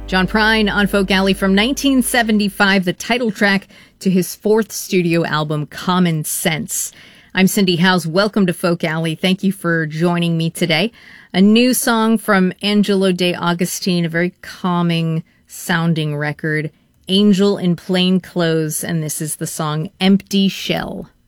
John Prine on Folk Alley from 1975, the title track to his fourth studio album, Common Sense. I'm Cindy Howes. Welcome to Folk Alley. Thank you for joining me today. A new song from Angelo De Agostini, a very calming sounding record, Angel in Plain Clothes, and this is the song Empty Shell.